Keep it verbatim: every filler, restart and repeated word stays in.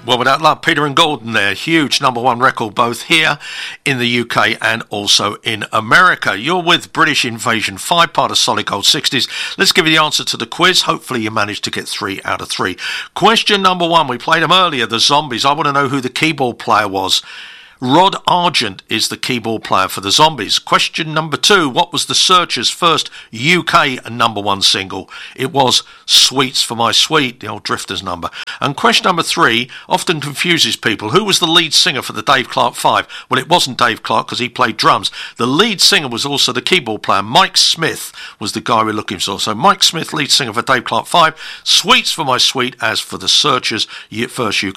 Well, without luck, Peter and Gordon there. Huge number one record both here in the U K and also in America. You're with British Invasion five, part of Solid Gold sixties. Let's give you the answer to the quiz. Hopefully you managed to get three out of three. Question number one. We played them earlier, the Zombies. I want to know who the keyboard player was. Rod Argent is the keyboard player for the Zombies. Question number two. What was the Searchers' first U K number one single? It was Sweets for My Sweet, the old Drifters number. And question number three often confuses people. Who was the lead singer for the Dave Clark Five? Well, it wasn't Dave Clark because he played drums. The lead singer was also the keyboard player. Mike Smith was the guy we're looking for. So Mike Smith, lead singer for Dave Clark Five. Sweets for My Sweet as for the Searchers' first U K